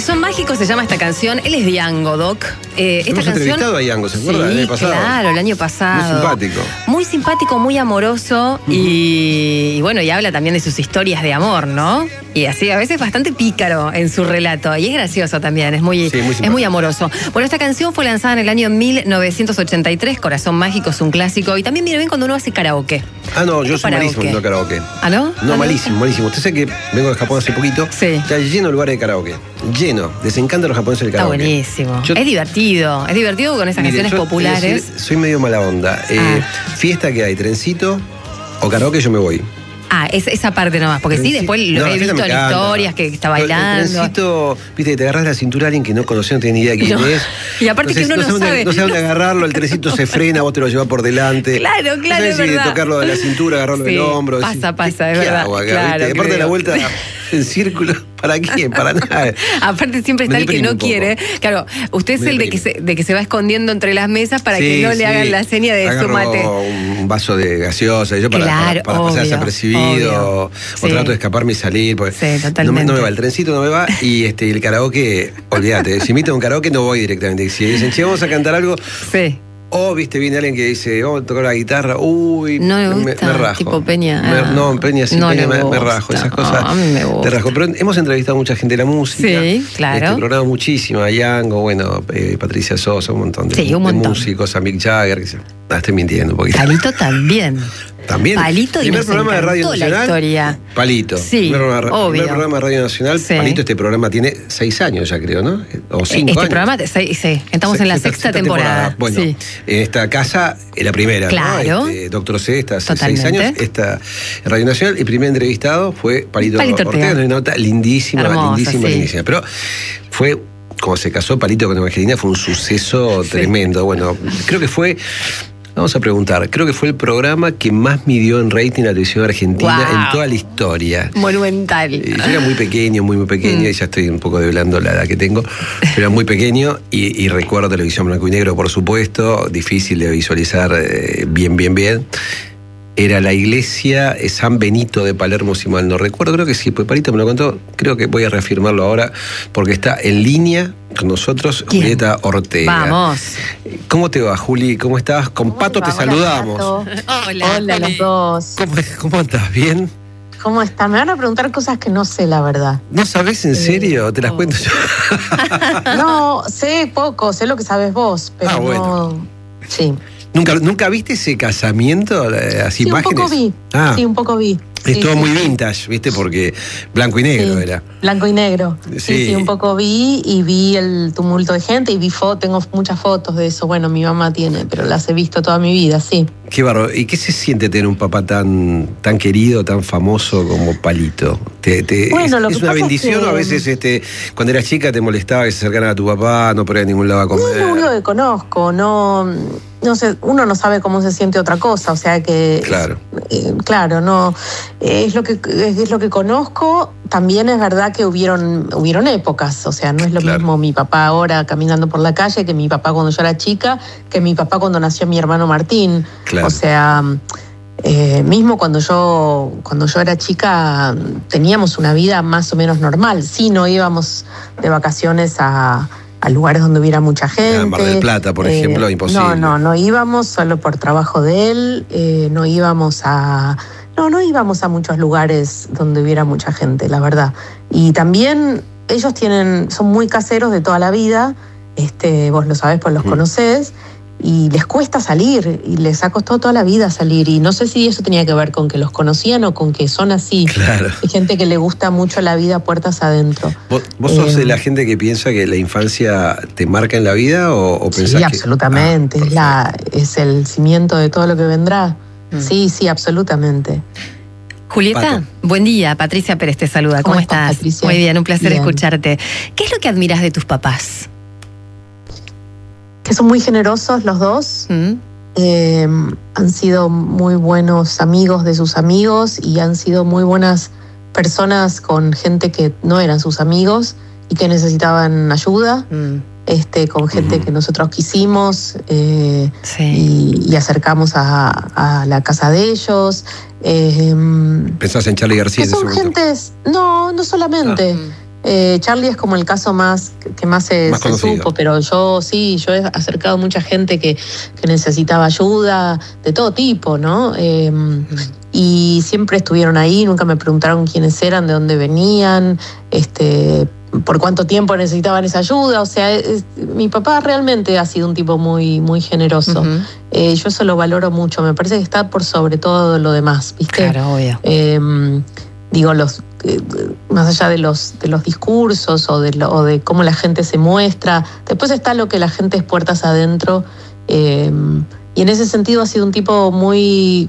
Corazón Mágico se llama esta canción. Él es Diango, Doc. Hemos entrevistado a Diango, ¿se acuerda? Sí, el año pasado. Claro, el año pasado. Muy simpático. Muy simpático, muy amoroso. Y bueno, y habla también de sus historias de amor, ¿no? Y así, a veces bastante pícaro en su relato. Y es gracioso también, es muy amoroso. Bueno, esta canción fue lanzada en el año 1983. Corazón Mágico es un clásico. Y también viene bien cuando uno hace karaoke. Ah, no, yo soy malísimo en karaoke. ¿Ah, no? No, malísimo. Usted sabe que vengo de Japón hace poquito. Sí. Está lleno de lugares de karaoke. Lleno. Les encanta a los japoneses el karaoke. Está buenísimo. Es divertido con esas canciones populares. Soy medio mala onda. Fiesta que hay, trencito o karaoke, yo me voy. Esa parte nomás, porque sí, después lo he visto en historias que está bailando. El trencito, viste, que te agarras la cintura a alguien que no conoce, no tiene ni idea quién es. Y aparte que uno no sabe. No sabe dónde agarrarlo, el trencito se frena, vos te lo llevas por delante. Claro, no sabes si tocarlo de la cintura, agarrarlo del hombro. Pasa, es ¿Qué verdad. hago acá, claro, aparte de la vuelta en círculo, ¿para qué? Para nada. Aparte siempre está el que no quiere. Claro, usted es el de que se va escondiendo entre las mesas para que no le hagan la seña de su mate. Un vaso de gaseosa, yo para pasar desapercibido. O trato de escaparme y salir. Sí, totalmente. No me va, el trencito no me va. Y el karaoke, olvídate. Si invito a un karaoke no voy directamente. Si dicen, che, vamos a cantar algo. Sí. Viste, viene alguien que dice, vamos a tocar la guitarra, no me gusta, me rajo. Tipo Peña. Peña sí, Peña me rajo, esas cosas. A mí me gusta. Te rajo. Pero hemos entrevistado a mucha gente de la música. Sí, claro. Programado muchísimo, a Diango, Patricia Sosa, un montón de músicos, a Mick Jagger. Estoy mintiendo un poquito. Palito también. También. Palito y primer programa de Radio Nacional. Palito. Sí, primer programa de Radio Nacional. Sí. Palito, este programa tiene 6 años ya, creo, ¿no? O 5 años. Programa, sí. Estamos en la sexta temporada. Bueno, en esta casa, la primera, claro. ¿no? Doctor C, está hace 6 años. Esta en Radio Nacional. El primer entrevistado fue Palito Ortega. Una nota lindísima, lindísima. Pero fue... Como se casó Palito con Evangelina, fue un suceso tremendo. Bueno, creo que fue... Vamos a preguntar, creo que fue el programa que más midió en rating la televisión argentina en toda la historia. Monumental. Yo era muy pequeño, y ya estoy un poco develando la edad que tengo, pero era muy pequeño y recuerdo televisión blanco y negro, por supuesto, difícil de visualizar bien. Era la iglesia San Benito de Palermo, si mal no recuerdo. Creo que sí, pues Palito me lo contó. Creo que voy a reafirmarlo ahora porque está en línea con nosotros Julieta Ortega. Vamos. ¿Cómo te va, Juli? ¿Cómo estás? Con Pato te saludamos. Hola, los dos. ¿Cómo estás? ¿Bien? ¿Cómo están? Me van a preguntar cosas que no sé, la verdad. ¿No sabés en serio? Te las cuento yo. No, sé poco, sé lo que sabes vos, pero no... Sí. ¿Nunca viste ese casamiento? Así sí, imágenes. Un poco vi. Es todo muy vintage, ¿viste? Porque blanco y negro era. Blanco y negro. Sí, un poco vi y vi el tumulto de gente y tengo muchas fotos de eso. Bueno, mi mamá tiene, pero las he visto toda mi vida, sí. Qué bárbaro. ¿Y qué se siente tener un papá tan querido, tan famoso como Palito? Bueno, ¿Es una bendición o a veces cuando eras chica te molestaba que se acercaran a tu papá, no por ahí a ningún lado a comer? No es lo único que conozco, no sé, uno no sabe cómo se siente otra cosa, o sea que... Claro. Claro, no... Es lo que conozco. También es verdad que hubieron épocas, o sea, no es lo mismo mi papá ahora caminando por la calle que mi papá cuando yo era chica, que mi papá cuando nació mi hermano Martín. Claro. O sea, mismo cuando yo era chica teníamos una vida más o menos normal. Sí, no íbamos de vacaciones a lugares donde hubiera mucha gente. En Mar del Plata, por ejemplo, imposible. No íbamos solo por trabajo de él, no íbamos a muchos lugares donde hubiera mucha gente, la verdad. Y también ellos son muy caseros de toda la vida, vos lo sabés, pues los conocés, y les cuesta salir, y les ha costado toda la vida salir. Y no sé si eso tenía que ver con que los conocían o con que son así. Claro. Hay gente que le gusta mucho la vida puertas adentro. ¿Vos sos de la gente que piensa que la infancia te marca en la vida o pensás que...? Sí, absolutamente. Es el cimiento de todo lo que vendrá. Sí, absolutamente. Julieta, Pato. Buen día. Patricia Pérez te saluda. ¿Cómo estás? Patricia? Muy bien, un placer escucharte. ¿Qué es lo que admiras de tus papás? Que son muy generosos los dos. Han sido muy buenos amigos de sus amigos y han sido muy buenas personas con gente que no eran sus amigos y que necesitaban ayuda. Con gente que nosotros quisimos y acercamos a la casa de ellos. ¿Pensás en Charly García? Que son gentes, no solamente. Charlie es como el caso que más se supo, pero yo he acercado a mucha gente que necesitaba ayuda de todo tipo, ¿no? Y siempre estuvieron ahí, nunca me preguntaron quiénes eran, de dónde venían, por cuánto tiempo necesitaban esa ayuda. O sea, mi papá realmente ha sido un tipo muy, muy generoso. Yo eso lo valoro mucho, me parece que está por sobre todo lo demás, ¿viste? Claro, obvio. Digo, más allá de los discursos o de cómo la gente se muestra, después está lo que la gente es puertas adentro, y en ese sentido ha sido un tipo muy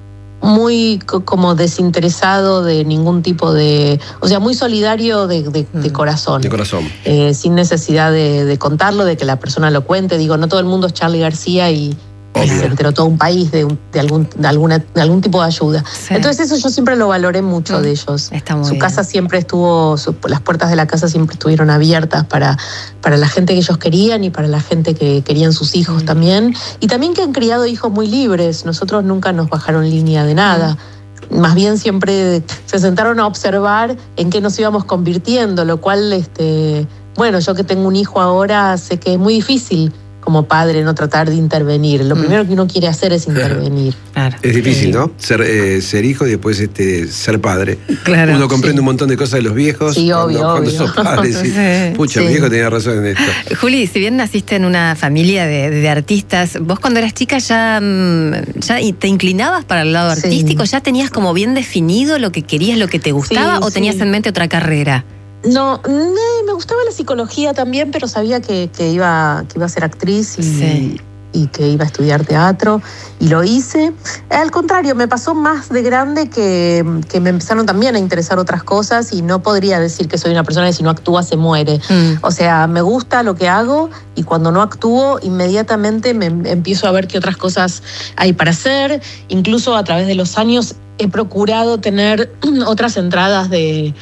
como desinteresado de ningún tipo de... O sea, muy solidario de corazón. De corazón. Sin necesidad de contarlo, de que la persona lo cuente. Digo, no todo el mundo es Charly García y se enteró todo un país de algún tipo de ayuda. Sí. Entonces eso yo siempre lo valoré mucho de ellos. Su casa siempre estuvo, las puertas de la casa siempre estuvieron abiertas para la gente que ellos querían y para la gente que querían sus hijos también. Y también que han criado hijos muy libres. Nosotros nunca nos bajaron línea de nada. Más bien siempre se sentaron a observar en qué nos íbamos convirtiendo, lo cual, bueno, yo que tengo un hijo ahora sé que es muy difícil como padre no tratar de intervenir. Lo primero que uno quiere hacer es intervenir. Claro. Es difícil, ¿no? Ser hijo y después ser padre. Claro. Uno comprende un montón de cosas de los viejos. Sí, obvio. Sos padre, pucha, mi viejo tenía razón en esto. Juli, si bien naciste en una familia de artistas, vos cuando eras chica ya te inclinabas para el lado artístico, ¿ya tenías como bien definido lo que querías, lo que te gustaba, o tenías en mente otra carrera? No, me gustaba la psicología también, pero sabía que iba a ser actriz y que iba a estudiar teatro, y lo hice. Al contrario, me pasó más de grande que me empezaron también a interesar otras cosas, y no podría decir que soy una persona que si no actúa se muere. O sea, me gusta lo que hago, y cuando no actúo, inmediatamente me empiezo a ver qué otras cosas hay para hacer. Incluso a través de los años he procurado tener otras entradas de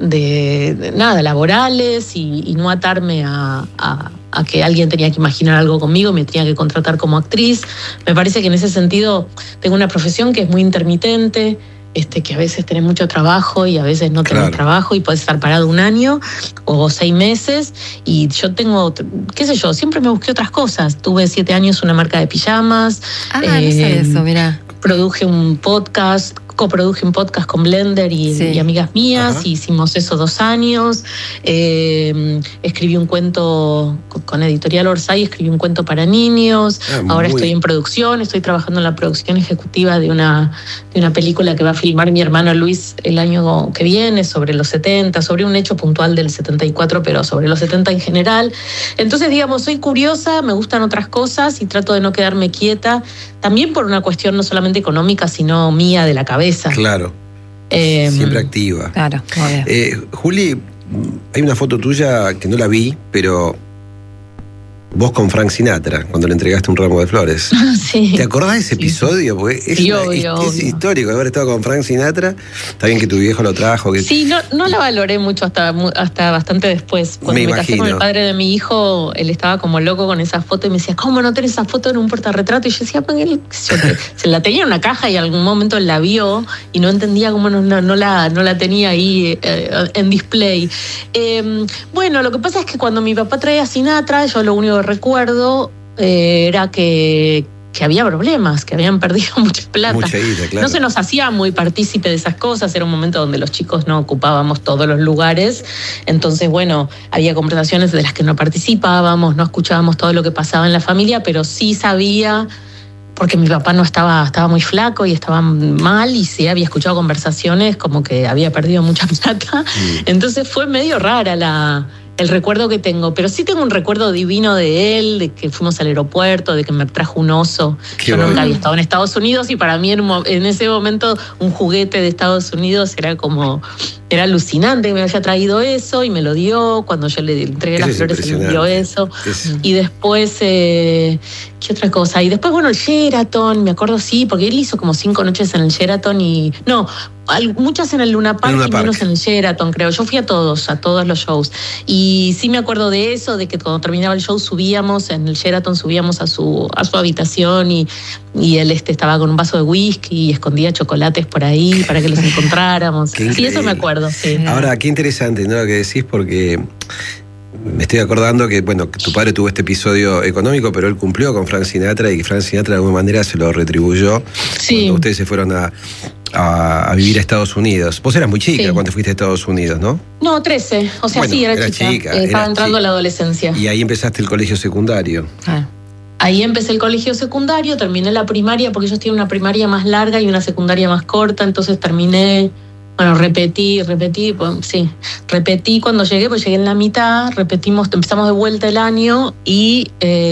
laborales, y no atarme a que alguien tenía que imaginar algo conmigo, me tenía que contratar como actriz. Me parece que en ese sentido tengo una profesión que es muy intermitente, que a veces tenés mucho trabajo y a veces no tenés trabajo, y podés estar parado 1 año o 6 meses, y yo tengo, qué sé yo, siempre me busqué otras cosas. Tuve 7 años una marca de pijamas. No sé eso, mirá. Coproduje un podcast con Blender y amigas mías. Ajá. Hicimos eso 2 años. Escribí un cuento con Editorial Orsay, escribí un cuento para niños. Ahora estoy en producción, estoy trabajando en la producción ejecutiva de una película que va a filmar mi hermano Luis el año que viene, sobre los 70, sobre un hecho puntual del 74, pero sobre los 70 en general. Entonces, digamos, soy curiosa, me gustan otras cosas y trato de no quedarme quieta, también por una cuestión no solamente económica, sino mía, de la cabeza. Claro. Siempre activa. Claro. Juli, hay una foto tuya que no la vi, pero vos con Frank Sinatra, cuando le entregaste un ramo de flores. Sí. ¿Te acordás de ese episodio? Porque es histórico haber estado con Frank Sinatra. Está bien que tu viejo lo trajo. Sí, no la valoré mucho hasta bastante después. Cuando me casé con el padre de mi hijo, él estaba como loco con esa foto y me decía, ¿cómo no tenés esa foto en un portarretrato? Y yo decía, se la tenía en una caja y en algún momento la vio y no entendía cómo no la tenía ahí en display. Bueno, lo que pasa es que cuando mi papá traía a Sinatra, yo lo único que recuerdo era que había problemas, que habían perdido mucha plata. Mucha ida, claro. No se nos hacía muy partícipe de esas cosas, era un momento donde los chicos no ocupábamos todos los lugares, entonces, bueno, había conversaciones de las que no participábamos, no escuchábamos todo lo que pasaba en la familia, pero sí sabía, porque mi papá estaba muy flaco y estaba mal, y sí había escuchado conversaciones como que había perdido mucha plata. Entonces fue medio rara el recuerdo que tengo, pero sí tengo un recuerdo divino de él, de que fuimos al aeropuerto, de que me trajo un oso. Yo nunca había estado en Estados Unidos, y para mí en ese momento un juguete de Estados Unidos era alucinante que me haya traído eso, y me lo dio. Cuando yo le entregué las flores, él me dio eso. Y después, ¿qué otra cosa? Y después, bueno, el Sheraton, me acuerdo, sí, porque él hizo como 5 noches en el Sheraton muchas en el Luna Park y menos en el Sheraton, creo. Yo fui a todos los shows. Y sí me acuerdo de eso, de que cuando terminaba el show en el Sheraton subíamos a su habitación, y y él estaba con un vaso de whisky y escondía chocolates por ahí para que los encontráramos. Sí, eso me acuerdo. Sí. Ahora, qué interesante, ¿no? Lo que decís, porque me estoy acordando que, bueno, que tu padre tuvo este episodio económico, pero él cumplió con Frank Sinatra y que Frank Sinatra de alguna manera se lo retribuyó cuando ustedes se fueron a vivir a Estados Unidos. Vos eras muy chica cuando fuiste a Estados Unidos, ¿no? No, 13. O sea, bueno, sí, era chica. Estaba entrando a la adolescencia. Y ahí empezaste el colegio secundario. Ahí empecé el colegio secundario, terminé la primaria, porque ellos tienen una primaria más larga y una secundaria más corta, entonces terminé, bueno, repetí cuando llegué, pues llegué en la mitad, empezamos de vuelta el año y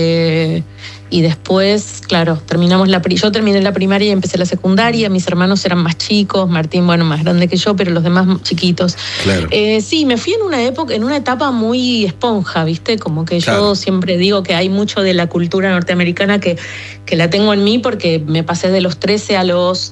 después, claro, yo terminé la primaria y empecé la secundaria, mis hermanos eran más chicos, Martín, bueno, más grande que yo, pero los demás chiquitos. Claro. Sí, me fui en una etapa muy esponja, ¿viste? Como que yo siempre digo que hay mucho de la cultura norteamericana que la tengo en mí porque me pasé de los 13 a los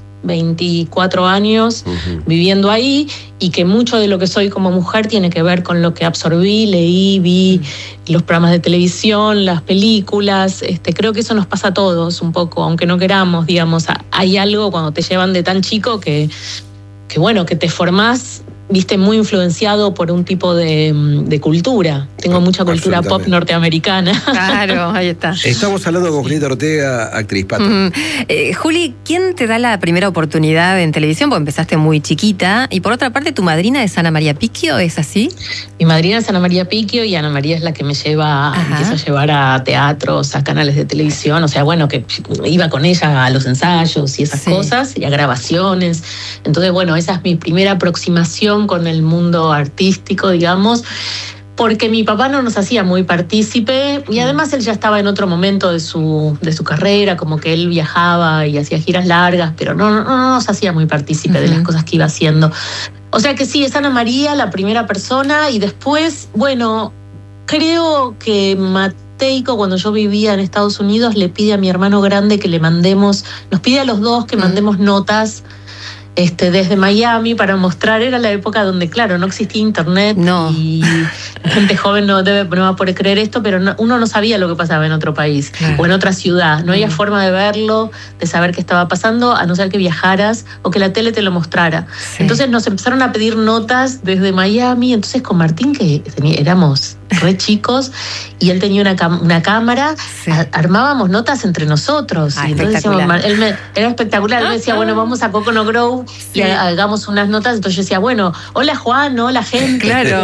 24 años viviendo ahí, y que mucho de lo que soy como mujer tiene que ver con lo que absorbí, leí, vi los programas de televisión, las películas. Creo que eso nos pasa a todos un poco, aunque no queramos, digamos. Hay algo cuando te llevan de tan chico que bueno, que te formás, viste, muy influenciado por un tipo de cultura. Tengo mucha cultura pop norteamericana. Claro, ahí está. Estamos hablando con Julieta Ortega, actriz, Pato. Juli, ¿quién te da la primera oportunidad en televisión? Porque empezaste muy chiquita. Y por otra parte, ¿tu madrina es Ana María Picchio? ¿Es así? Mi madrina es Ana María Picchio, y Ana María es la que me empieza a llevar a teatros, a canales de televisión. O sea, bueno, que iba con ella a los ensayos y esas cosas, y a grabaciones. Entonces, bueno, esa es mi primera aproximación con el mundo artístico, digamos, porque mi papá no nos hacía muy partícipe, y además él ya estaba en otro momento de su carrera, como que él viajaba y hacía giras largas, pero no nos hacía muy partícipe de las cosas que iba haciendo. O sea que sí, es Ana María la primera persona, y después, bueno, creo que Mateico, cuando yo vivía en Estados Unidos, le pide a mi hermano grande que nos pide a los dos que mandemos notas desde Miami para mostrar. Era la época donde, claro, no existía internet, y gente joven no va a poder creer esto, pero uno no sabía lo que pasaba en otro país o en otra ciudad. No había forma de verlo, de saber qué estaba pasando, a no ser que viajaras o que la tele te lo mostrara. Entonces nos empezaron a pedir notas desde Miami. Entonces con Martín, que éramos re chicos, y él tenía una cámara, armábamos notas entre nosotros. Y entonces era espectacular. Él me decía, bueno, vamos a Coconut Grove y hagamos unas notas. Entonces yo decía, bueno, hola Juan, hola gente. Claro.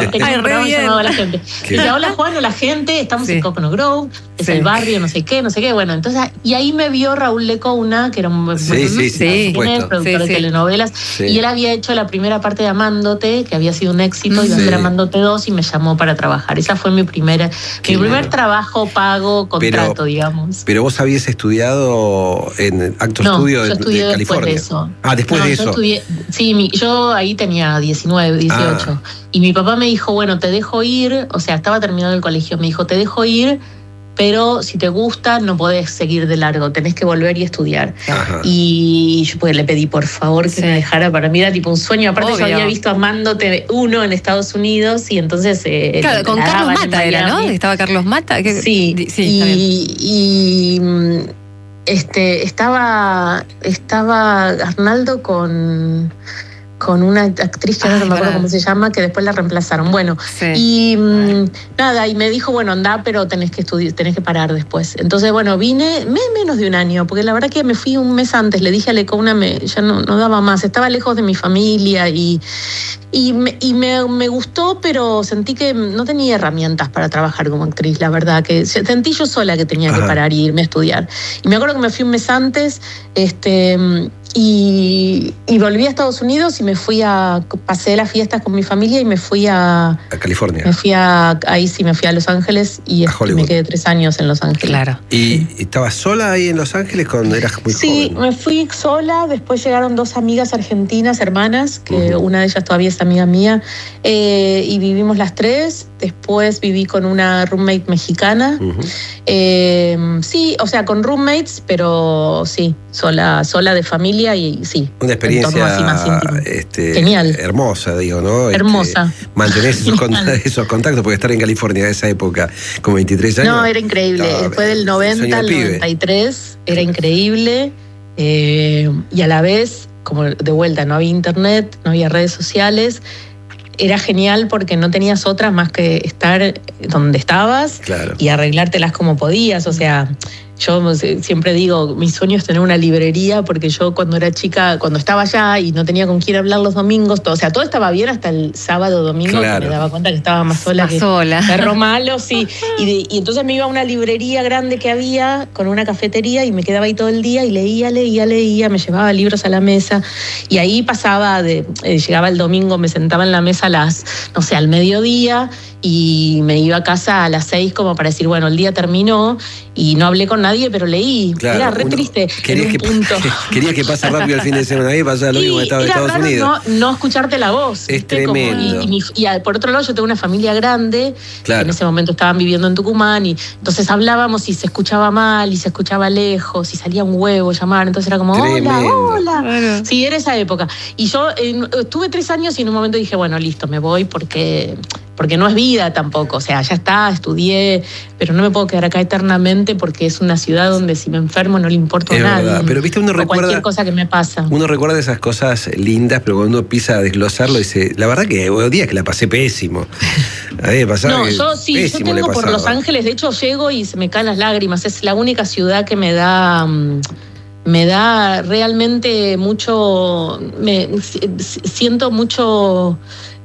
La gente. Decía, hola Juan, hola gente, estamos en Coconut Grove, es el barrio, no sé qué. Bueno, entonces, y ahí me vio Raúl Lecouna, que era un productor de telenovelas, y él había hecho la primera parte de Amándote, que había sido un éxito, iba a ser Amándote 2, y me llamó para trabajar. Esa fue mi primer trabajo pago, contrato, digamos. Pero vos habías estudiado en Actor Studio de California. Después de eso. Yo ahí tenía 19, 18. Y mi papá me dijo, bueno, te dejo ir, o sea, estaba terminando el colegio, me dijo, te dejo ir, pero si te gusta no podés seguir de largo, tenés que volver y estudiar. Y yo le pedí por favor que me dejara. Para mí era tipo un sueño. Aparte yo había visto Amándote 1 en Estados Unidos, y entonces claro, con Carlos Mata era, ¿no? Estaba Carlos Mata. Estaba Arnaldo con una actriz que no me acuerdo cómo se llama, que después la reemplazaron. Bueno, y nada, y me dijo, bueno, andá, pero tenés que estudiar, tenés que parar después. Entonces, bueno, vine menos de un año, porque la verdad que me fui un mes antes. Le dije a Lecouna, ya no daba más, estaba lejos de mi familia, y me gustó, pero sentí que no tenía herramientas para trabajar como actriz, la verdad, que sentí yo sola que tenía que parar y irme a estudiar. Y me acuerdo que me fui un mes antes, y volví a Estados Unidos, y pasé las fiestas con mi familia, y me fui a California. Me fui a Los Ángeles, y me quedé 3 años en Los Ángeles. Claro. ¿Y estabas sola ahí en Los Ángeles cuando eras muy joven? Sí, me fui sola. Después llegaron 2 amigas argentinas, hermanas, que una de ellas todavía es amiga mía, y vivimos las 3. después viví con una roommate mexicana. Sí, o sea, con roommates, pero sí, sola de familia y sí. Una experiencia así más íntimo. Genial. Hermosa, digo, ¿no? Hermosa. Mantener esos contactos, porque estar en California en esa época, con 23 años. No, era increíble. Fue del 90 al 93, era increíble. Y a la vez, como de vuelta, no había internet, no había redes sociales. Era genial porque no tenías otras más que estar donde estabas, claro, y arreglártelas como podías. O sea, yo siempre digo, mi sueño es tener una librería, porque yo cuando era chica, cuando estaba allá y no tenía con quién hablar los domingos, todo estaba bien hasta el sábado, domingo, claro, que me daba cuenta que estaba más sola que perro malo, sí. Y entonces me iba a una librería grande que había, con una cafetería, y me quedaba ahí todo el día y leía, me llevaba libros a la mesa, y ahí pasaba llegaba el domingo, me sentaba en la mesa al mediodía, y me iba a casa a las 6 como para decir, bueno, el día terminó y no hablé con nadie, pero leí. Claro, era re triste en un punto. Quería que pase rápido el fin de semana, ahí pasaba lo mismo que estaba en Estados Unidos. No escucharte la voz. Es tremendo. Y por otro lado, yo tengo una familia grande, claro, que en ese momento estaban viviendo en Tucumán, y entonces hablábamos y se escuchaba mal, y se escuchaba lejos, y salía un huevo llamar, entonces era como, hola. Bueno. Sí, era esa época. Y yo estuve 3 años y en un momento dije, bueno, listo, me voy porque no es vida tampoco, o sea, ya está, estudié, pero no me puedo quedar acá eternamente porque es una ciudad donde si me enfermo no le importa a nadie. Verdad. Pero viste, uno recuerda cualquier cosa que me pasa. Uno recuerda esas cosas lindas, pero cuando uno empieza a desglosarlo dice, la verdad que hubo días que la pasé pésimo. A mí me pasaba yo tengo por Los Ángeles, de hecho llego y se me caen las lágrimas, es la única ciudad que me da realmente mucho, siento mucho.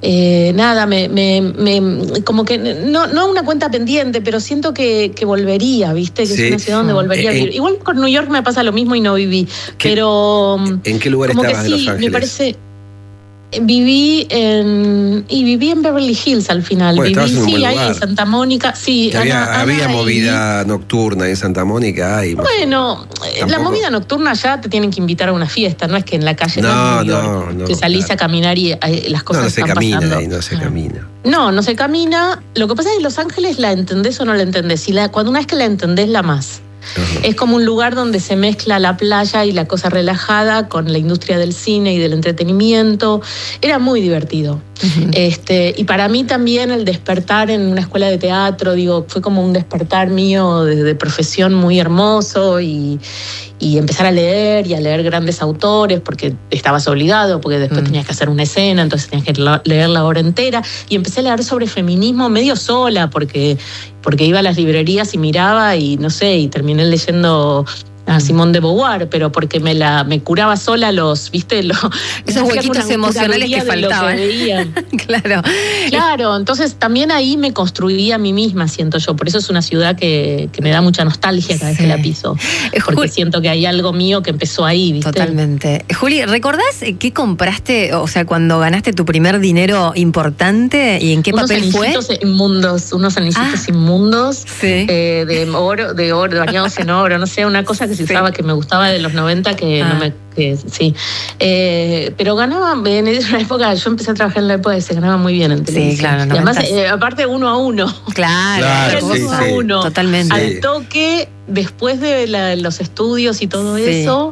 Como que no una cuenta pendiente, pero siento que volvería, ¿viste? Que sí, es una ciudad donde volvería a vivir. Igual con New York me pasa lo mismo y no viví. Pero ¿en qué lugar estabas de Los Ángeles? Me parece. Viví en Beverly Hills al final. Bueno, viví, ahí en Santa Mónica. Sí, había movida nocturna en Santa Mónica. Bueno, la movida nocturna ya te tienen que invitar a una fiesta, no es que en la calle no, que salís a caminar y las cosas no se están camina pasando. Ahí, no se camina. No se camina. Lo que pasa es que Los Ángeles la entendés o no la entendés. Cuando una vez que la entendés, la amás. Uh-huh. Es como un lugar donde se mezcla la playa y la cosa relajada con la industria del cine y del entretenimiento. Era muy divertido. Uh-huh. Y para mí también el despertar en una escuela de teatro, fue como un despertar mío de profesión muy hermoso, y empezar a leer grandes autores, porque estabas obligado, porque después tenías que hacer una escena, entonces tenías que leer la obra entera, y empecé a leer sobre feminismo medio sola, porque iba a las librerías y miraba y no sé, y terminé leyendo a Simone de Beauvoir, pero porque me curaba sola esos huequitos emocionales que faltaban. Claro, entonces también ahí me construí a mí misma, siento yo. Por eso es una ciudad que me da mucha nostalgia cada vez que la piso. Porque siento que hay algo mío que empezó ahí, ¿viste? Totalmente. Juli, ¿recordás qué compraste, o sea, cuando ganaste tu primer dinero importante y en qué papel fue? Unos anillitos inmundos, sí, de oro, bañados en oro, no sé, una cosa que se usaba, que me gustaba de los 90, sí. Pero ganaba, en una época, yo empecé a trabajar en la época que se ganaba muy bien en televisión. Sí, claro. Y además, aparte 1 a 1. Claro, 1 a 1. Totalmente. Al toque, después de los estudios y todo eso,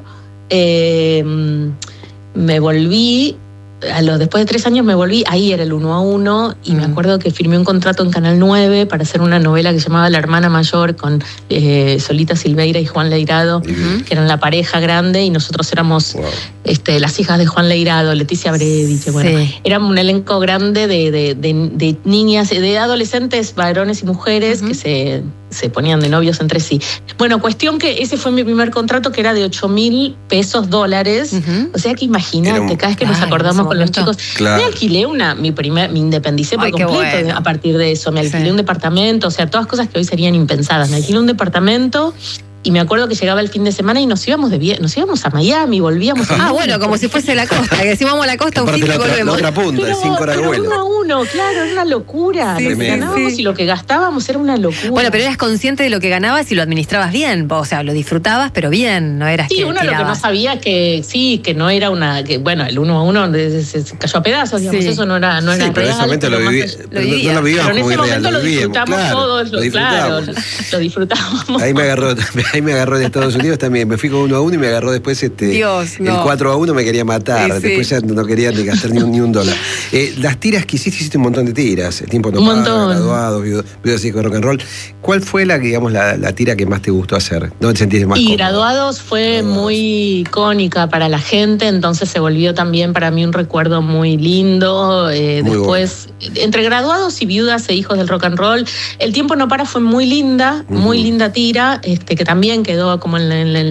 me volví. Después de 3 años me volví, ahí era el 1 a 1, y me acuerdo que firmé un contrato en Canal 9 para hacer una novela que se llamaba La Hermana Mayor, con Solita Silveira y Juan Leirado, que eran la pareja grande, y nosotros éramos las hijas de Juan Leirado, Leticia Brediche, éramos un elenco grande de niñas, de adolescentes, varones y mujeres, que se ponían de novios entre sí. Bueno, cuestión que ese fue mi primer contrato, que era de $8,000, o sea que imagínate, cada vez que nos acordamos con los chicos, me alquilé me independicé por completo a partir de eso, me alquilé un departamento, o sea, todas cosas que hoy serían impensadas, me alquilé un departamento y me acuerdo que llegaba el fin de semana y nos íbamos a Miami, volvíamos a bueno, como si fuese la costa, que si vamos a la costa un fin y volvemos. La otra punta, de 5 horas de vuelo. 1-1, claro, era una locura. Lo que ganábamos y lo que gastábamos era una locura. Bueno, pero eras consciente de lo que ganabas y lo administrabas bien, o sea, lo disfrutabas, pero bien, no eras que uno tirabas. Lo que no sabía que no era bueno, el 1-1 se cayó a pedazos, digamos, eso no era real. Pero en ese momento lo vivíamos pero en ese momento lo disfrutamos todos, lo disfrutábamos. Ahí me agarró de Estados Unidos también, me fui con 1-1 y me agarró después el 4-1 me quería matar, después ya no quería ni gastar ni un dólar. Las tiras que hiciste un montón de tiras, El tiempo no paga, Graduados, Viudas y rock and roll. ¿Cuál fue la tira que más te gustó hacer? ¿Dónde te sentiste más cómodo? Graduados fue muy icónica para la gente, entonces se volvió también para mí un recuerdo muy lindo. Después, entre Graduados y Viudas e Hijos del Rock and Roll, El tiempo no para fue muy linda tira, que también quedó como en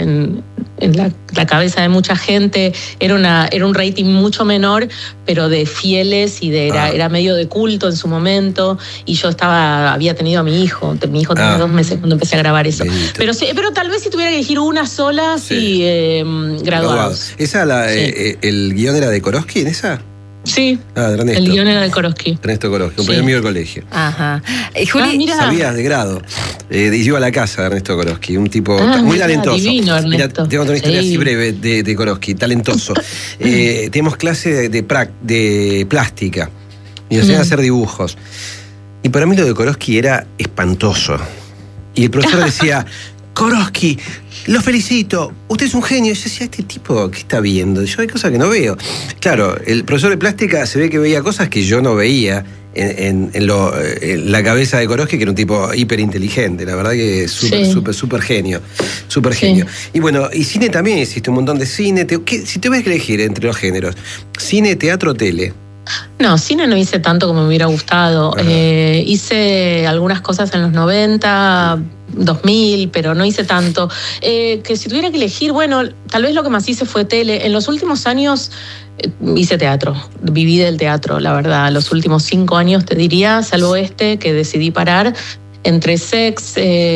la cabeza de mucha gente. Era un rating mucho menor, pero de fieles y era medio de culto en su momento, y yo había tenido a mi hijo tenía 2 meses cuando empecé a grabar eso. Pero tal vez si tuviera que elegir una sola, Graduados. ¿El guión era de Korosky en esa? Sí, el guión era de Korosky. Ernesto Korosky, un amigo del colegio. Ajá. Juli, sabías de grado. Y yo a la casa de Ernesto Korosky, un tipo muy talentoso. Divino, Ernesto. Mira, te voy a contar una historia así breve de Korosky, talentoso. Tenemos clase de plástica y nos enseñan a hacer dibujos. Y para mí lo de Korosky era espantoso. Y el profesor decía, Korosky, lo felicito, usted es un genio. Y yo decía, este tipo, ¿qué está viendo? Yo hay cosas que no veo. Claro, el profesor de plástica se ve que veía cosas que yo no veía en la cabeza de Korosky, que era un tipo hiperinteligente, la verdad que súper genio. Súper genio. Y bueno, y cine también, hiciste un montón de cine. Si tuvieras que elegir entre los géneros, cine, teatro, tele. No, cine no hice tanto como me hubiera gustado. Hice algunas cosas en los 90, 2000, pero no hice tanto. Que si tuviera que elegir, bueno, tal vez lo que más hice fue tele. En los últimos años hice teatro, viví del teatro, la verdad. Los últimos 5 años te diría, salvo que decidí parar. Entre Sex,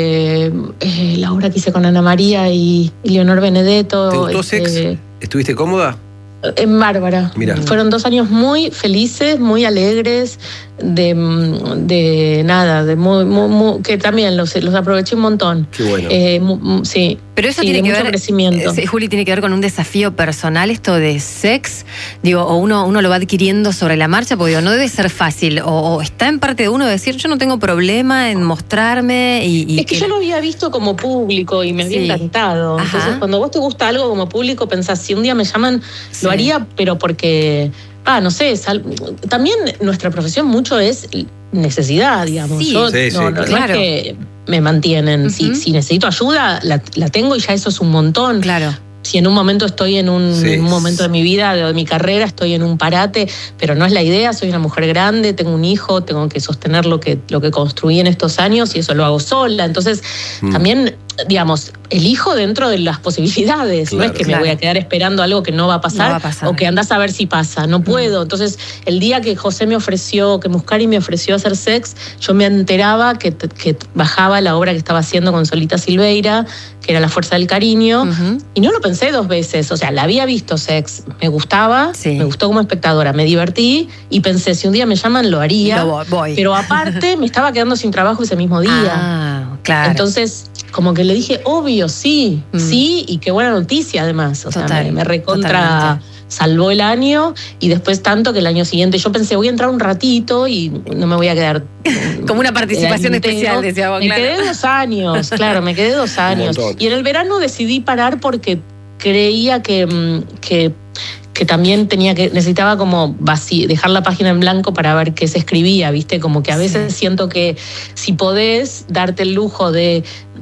la obra que hice con Ana María y Leonor Benedetto. ¿Te gustó Sex? ¿Estuviste cómoda? En Bárbara. Mirá. Fueron 2 años muy felices, muy alegres, que también los aproveché un montón. Qué bueno. Sí. Pero eso tiene que ver, crecimiento. Juli, tiene que ver con un desafío personal, esto de Sex, o uno lo va adquiriendo sobre la marcha, porque no debe ser fácil, o está en parte de uno decir, yo no tengo problema en mostrarme. Es que yo lo había visto como público y me había encantado. Ajá. Entonces, cuando vos te gusta algo como público, pensás, si un día me llaman, lo haría, pero porque... no sé, también nuestra profesión mucho es necesidad, digamos. Sí, no claro. Es que me mantienen. Si necesito ayuda, la tengo y ya eso es un montón. Claro. Si en un momento estoy en un momento de mi vida, de mi carrera, estoy en un parate, pero no es la idea, soy una mujer grande, tengo un hijo, tengo que sostener lo que construí en estos años y eso lo hago sola. Entonces, también, digamos, elijo dentro de las posibilidades. Claro, no es que me voy a quedar esperando algo que no va a pasar, o que andás a ver si pasa. No puedo. Entonces, el día que que Muscari me ofreció hacer Sex, yo me enteraba que bajaba la obra que estaba haciendo con Solita Silveira, que era La fuerza del cariño, y no lo pensé 2 veces. O sea, la había visto Sex, me gustaba, me gustó como espectadora, me divertí, y pensé, si un día me llaman, lo haría. Voy. Pero aparte, me estaba quedando sin trabajo ese mismo día. Claro. Entonces, como que le dije, obvio, sí, y qué buena noticia además. O sea, me recontra salvó el año, y después tanto que el año siguiente yo pensé, voy a entrar un ratito y no me voy a quedar... Como una participación especial, decía vos, Me quedé 2 años, claro, me quedé 2 años. Y en el verano decidí parar porque creía que también necesitaba como dejar la página en blanco para ver qué se escribía, ¿viste? Como que a veces siento que si podés darte el lujo de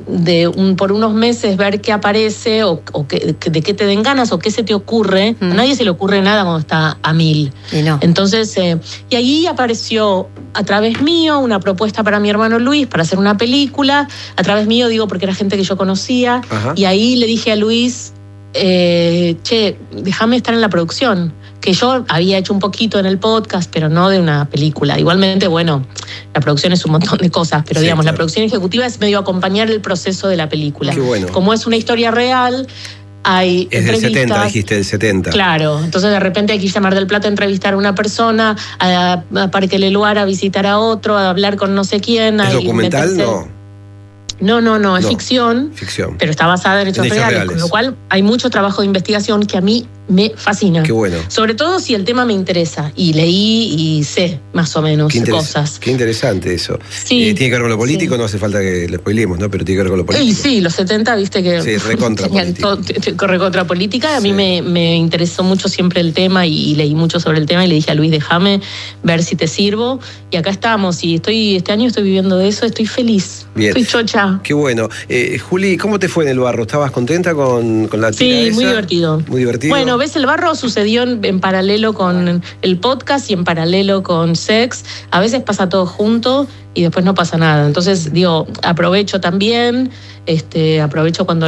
por unos meses ver qué aparece o de qué te den ganas o qué se te ocurre, a nadie se le ocurre nada cuando está a 1000. Y no. Entonces, y ahí apareció a través mío una propuesta para mi hermano Luis para hacer una película, a través mío digo porque era gente que yo conocía. Ajá. Y ahí le dije a Luis, déjame estar en la producción, que yo había hecho un poquito en el podcast, pero no de una película. Igualmente, bueno, la producción es un montón de cosas, pero sí, digamos, claro, la producción ejecutiva es medio acompañar el proceso de la película. Qué bueno. Como es una historia real, hay es del 70, dijiste, del 70. Claro, entonces de repente hay que ir a Mar del Plata a entrevistar a una persona, a Parque Leluar a visitar a otro, a hablar con no sé quién. ¿Es documental? No, es ficción, pero está basada en hechos reales, con lo cual hay mucho trabajo de investigación que a mí me fascina. Qué bueno. Sobre todo si el tema me interesa, y leí y sé más o menos cosas. Qué interesante eso. Sí, tiene que ver con lo político, no hace falta que lo spoilemos, ¿no? Pero tiene que ver con lo político. Sí, los 70, viste que... Sí, recontra política. Recontra política. A mí me interesó mucho siempre el tema y leí mucho sobre el tema y le dije a Luis, déjame ver si te sirvo. Y acá estamos, y este año estoy viviendo de eso, estoy feliz. Bien. Estoy chocha. Qué bueno. Juli, ¿cómo te fue en el barro? ¿Estabas contenta con la tira esa? Sí, muy divertido. Muy divertido. Bueno, ves, el barro sucedió en paralelo con el podcast y en paralelo con Sex. A veces pasa todo junto y después no pasa nada. Entonces, digo, aprovecho también, aprovecho cuando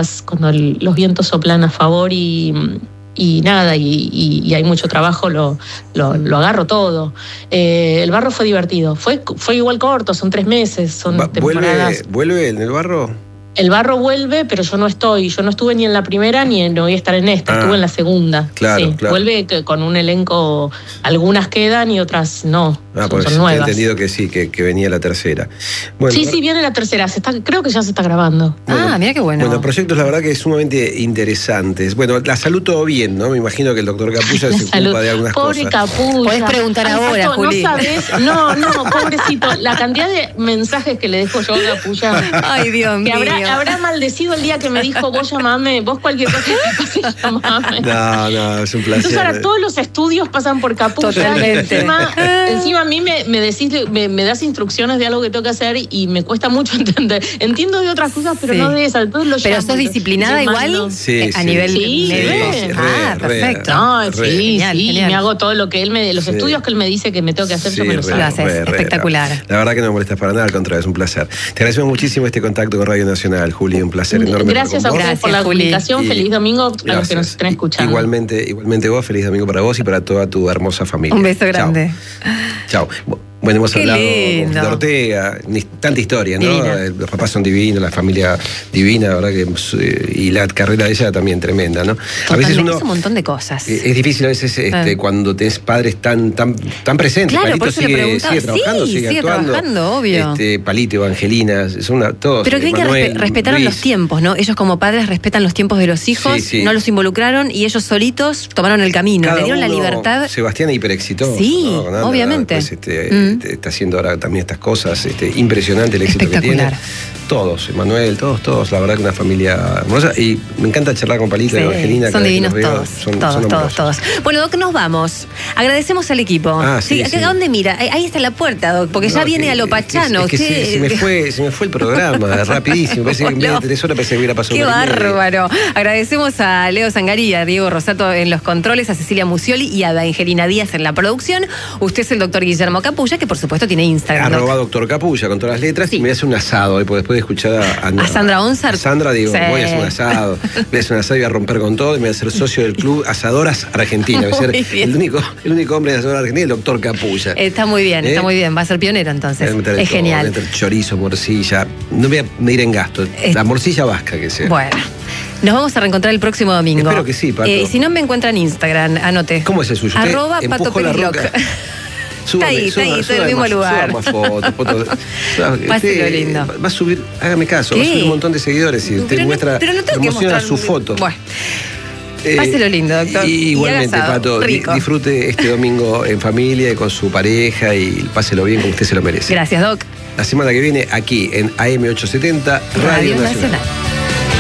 los vientos soplan a favor y nada, y hay mucho trabajo, lo agarro todo. El barro fue divertido. Fue igual corto, son 3 meses, son temporadas. ¿Vuelve en el barro? El barro vuelve, pero yo no estuve ni en la primera ni no voy a estar en esta, estuve en la segunda. Claro, sí, claro. Vuelve con un elenco, algunas quedan y otras no, son nuevas. He entendido que sí, que venía la tercera. Bueno, sí, viene la tercera, creo que ya se está grabando. Bueno, mira qué bueno. Bueno, proyectos la verdad que es sumamente interesantes. Bueno, la salud todo bien, ¿no? Me imagino que el doctor Capulla se ocupa de algunas Pobre cosas. Capulla. Podés preguntar ahora, Juli. No sabés, no, pobrecito, la cantidad de mensajes que le dejo yo a Capulla. Ay, Dios mío. Habrá maldecido el día que me dijo, vos llamame, vos cualquier cosa que te pase, llamame. No, es un placer. Entonces ahora todos los estudios pasan por Capulla. Totalmente. Encima a mí me das instrucciones de algo que tengo que hacer y me cuesta mucho entender. Entiendo de otras cosas, pero no de esas. Pero sos disciplinada igual a nivel médico. Perfecto. Genial. Me hago todo lo que los estudios que él me dice que me tengo que hacer, yo me los hago. Lo haces, espectacular. La verdad que no me molestas para nada, al contrario, es un placer. Te agradecemos muchísimo este contacto con Radio Nacional, Juli, un placer enorme. Gracias a ustedes por la comunicación. Feliz domingo a los que nos estén escuchando. Igualmente vos, feliz domingo para vos y para toda tu hermosa familia. Un beso grande. Chao. Bueno, hemos hablado de Ortega, tanta historia, ¿no? Los papás son divinos, la familia divina, la verdad que y la carrera de ella también tremenda, ¿no? Totalmente, a veces uno un montón de cosas. Es difícil a veces cuando tenés padres tan presentes. Claro, Palito por eso sigue trabajando, sigue trabajando, obvio. Palito, Evangelina, son todos. Pero creen que respetaron los tiempos, ¿no? Ellos como padres respetan los tiempos de los hijos, no los involucraron y ellos solitos tomaron el camino, le dieron la libertad. Sebastián es hiperexitoso. Sí, ¿no? Obviamente. Está haciendo ahora también estas cosas, impresionante el éxito que tiene. Todos, Emanuel, todos, la verdad que una familia hermosa. Y me encanta charlar con Palito y Evangelina. Son divinos todos. Bueno, Doc, nos vamos. Agradecemos al equipo. ¿A dónde mira? Ahí está la puerta, Doc, porque ya viene a lo pachano. Es que se me fue el programa, rapidísimo. Parece que en vez de 3 horas pensé que hubiera pasado. Qué bárbaro. Agradecemos a Leo Zangaría, a Diego Rosato en los controles, a Cecilia Musioli y a Evangelina Díaz en la producción. Usted es el doctor Guillermo Capulla, que por supuesto tiene Instagram. @doctor Capulla con todas las letras. Y me voy a hacer un asado, después de escuchar a Sandra Onsart. Sandra, digo, voy a hacer un asado. Voy a hacer un asado y voy a romper con todo. Y me voy a ser socio del club Asadoras Argentina. Voy a ser el único hombre de Asadoras Argentina, el doctor Capulla. Está muy bien, va a ser pionero entonces. Es genial. Voy a meter chorizo, morcilla. No voy a medir en gasto. La morcilla vasca que sea. Bueno. Nos vamos a reencontrar el próximo domingo. Espero que sí, Pato. Si no me encuentran en Instagram, anote. ¿Cómo es el suyo? @PatoPeriloc. Está ahí, está en el mismo lugar. Fotos. Páselo lindo. Va a subir, hágame caso, va a subir un montón de seguidores y usted muestra, promociona su foto. Bueno. Páselo lindo, doctor. Igualmente, Pato, disfrute este domingo en familia y con su pareja y páselo bien como usted se lo merece. Gracias, Doc. La semana que viene, aquí en AM870, Radio Nacional.